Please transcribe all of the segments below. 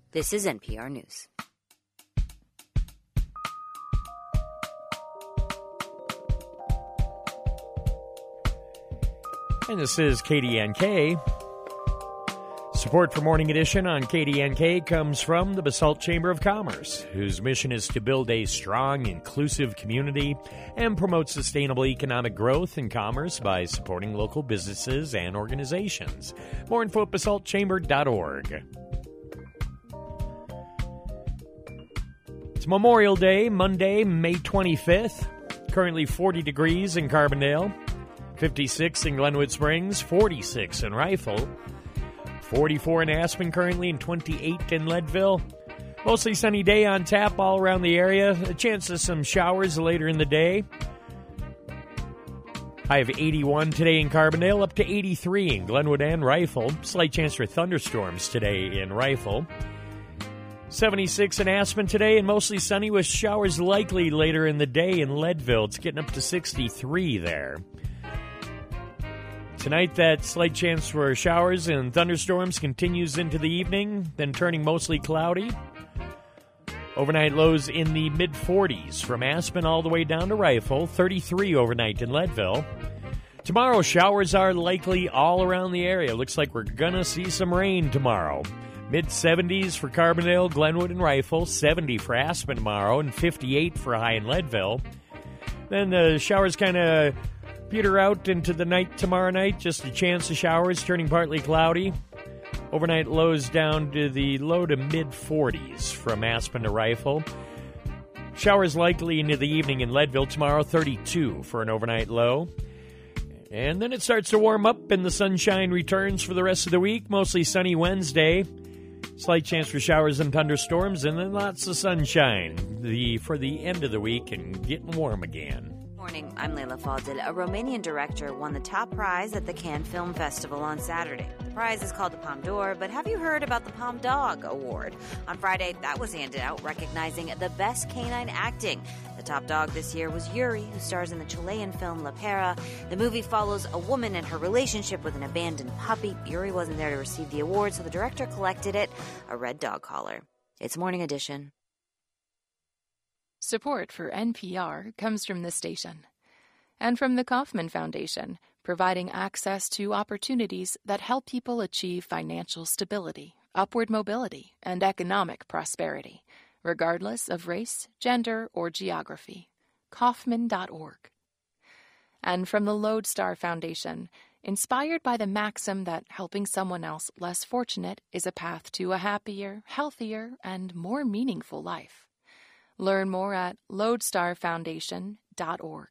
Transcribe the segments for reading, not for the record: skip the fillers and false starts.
This is NPR News. And this is KDNK. Support for Morning Edition on KDNK comes from the Basalt Chamber of Commerce, whose mission is to build a strong, inclusive community and promote sustainable economic growth and commerce by supporting local businesses and organizations. More info at basaltchamber.org. It's Memorial Day, Monday, May 25th. Currently 40 degrees in Carbondale, 56 in Glenwood Springs, 46 in Rifle, 44 in Aspen currently, and 28 in Leadville. Mostly sunny day on tap all around the area. A chance of some showers later in the day. High of 81 today in Carbondale, up to 83 in Glenwood and Rifle. Slight chance for thunderstorms today in Rifle. 76 in Aspen today, and mostly sunny with showers likely later in the day in Leadville. It's getting up to 63 there. Tonight, that slight chance for showers and thunderstorms continues into the evening, then turning mostly cloudy. Overnight lows in the mid-40s from Aspen all the way down to Rifle, 33 overnight in Leadville. Tomorrow, showers are likely all around the area. Looks like we're going to see some rain tomorrow. Mid-70s for Carbondale, Glenwood, and Rifle, 70 for Aspen tomorrow, and 58 for high in Leadville. Then the showers kind of peter out into the night tomorrow night. Just a chance of showers, turning partly cloudy. Overnight lows down to the low to mid-40s from Aspen to Rifle. Showers likely into the evening in Leadville tomorrow, 32 for an overnight low. And then it starts to warm up and the sunshine returns for the rest of the week. Mostly sunny Wednesday. Slight chance for showers and thunderstorms, and then lots of sunshine for the end of the week and getting warm again. Morning, I'm Leila Fadel. A Romanian director won the top prize at the Cannes Film Festival on Saturday. The prize is called the Palme d'Or, but have you heard about the Palme Dog Award? On Friday, that was handed out, recognizing the best canine acting. The top dog this year was Yuri, who stars in the Chilean film La Pera. The movie follows a woman and her relationship with an abandoned puppy. Yuri wasn't there to receive the award, so the director collected it, a red dog collar. It's Morning Edition. Support for NPR comes from this station and from the Kauffman Foundation, providing access to opportunities that help people achieve financial stability, upward mobility, and economic prosperity, regardless of race, gender, or geography. Kauffman.org. And from the Lodestar Foundation, inspired by the maxim that helping someone else less fortunate is a path to a happier, healthier, and more meaningful life. Learn more at lodestarfoundation.org.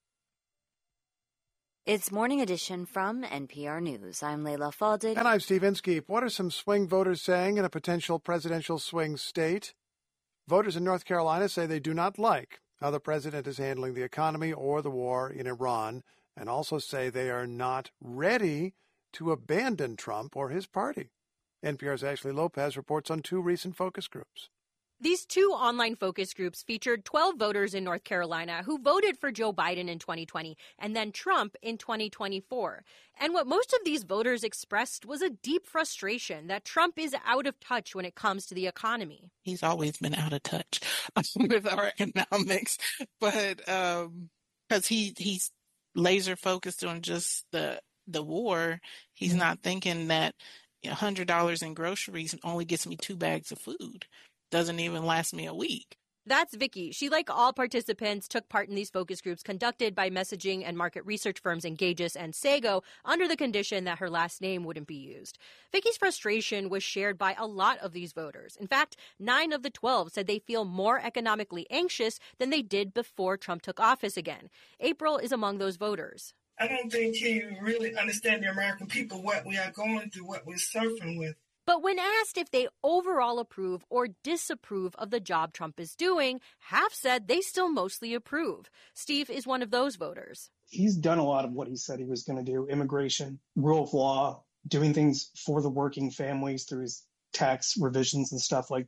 It's Morning Edition from NPR News. I'm Leila Fadel. And I'm Steve Inskeep. What are some swing voters saying in a potential presidential swing state? Voters in North Carolina say they do not like how the president is handling the economy or the war in Iran, and also say they are not ready to abandon Trump or his party. NPR's Ashley Lopez reports on two recent focus groups. These two online focus groups featured 12 voters in North Carolina who voted for Joe Biden in 2020 and then Trump in 2024. And what most of these voters expressed was a deep frustration that Trump is out of touch when it comes to the economy. He's always been out of touch with our economics, but because he's laser focused on just the war, he's not thinking that $100 in groceries only gets me 2 bags of food. Doesn't even last me a week. That's Vicky. She, like all participants, took part in these focus groups conducted by messaging and market research firms Engageus and Sago under the condition that her last name wouldn't be used. Vicky's frustration was shared by a lot of these voters. In fact, 9 of the 12 said they feel more economically anxious than they did before Trump took office again. April is among those voters. I don't think you really understand the American people, what we are going through, what we're suffering with. But when asked if they overall approve or disapprove of the job Trump is doing, half said they still mostly approve. Steve is one of those voters. He's done a lot of what he said he was going to do: immigration, rule of law, doing things for the working families through his tax revisions and stuff like that.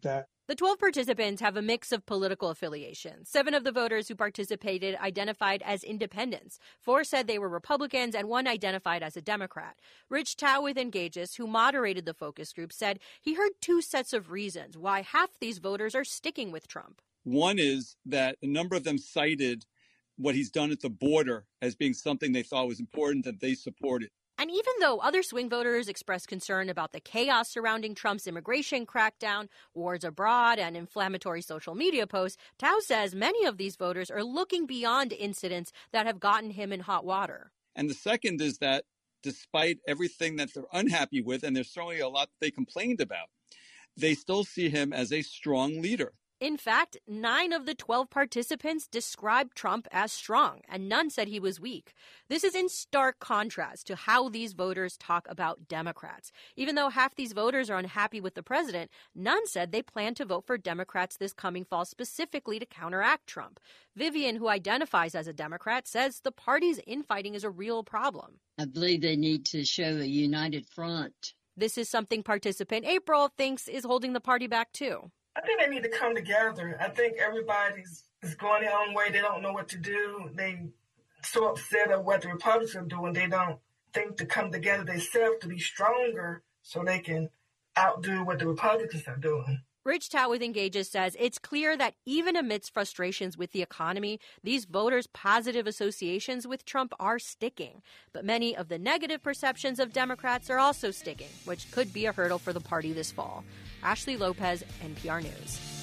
The 12 participants have a mix of political affiliations. 7 of the voters who participated identified as independents. 4 said they were Republicans, and 1 identified as a Democrat. Rich Tao with Engages, who moderated the focus group, said he heard 2 sets of reasons why half these voters are sticking with Trump. One is that a number of them cited what he's done at the border as being something they thought was important that they supported. And even though other swing voters expressed concern about the chaos surrounding Trump's immigration crackdown, wars abroad, and inflammatory social media posts, Tao says many of these voters are looking beyond incidents that have gotten him in hot water. And the second is that despite everything that they're unhappy with, and there's certainly a lot they complained about, they still see him as a strong leader. In fact, 9 of the 12 participants described Trump as strong, and none said he was weak. This is in stark contrast to how these voters talk about Democrats. Even though half these voters are unhappy with the president, none said they plan to vote for Democrats this coming fall specifically to counteract Trump. Vivian, who identifies as a Democrat, says the party's infighting is a real problem. I believe they need to show a united front. This is something participant April thinks is holding the party back, too. I think they need to come together. I think everybody's going their own way. They don't know what to do. They so upset at what the Republicans are doing. They don't think to come together themselves to be stronger so they can outdo what the Republicans are doing. Rich Tao with Engages says it's clear that even amidst frustrations with the economy, these voters' positive associations with Trump are sticking. But many of the negative perceptions of Democrats are also sticking, which could be a hurdle for the party this fall. Ashley Lopez, NPR News.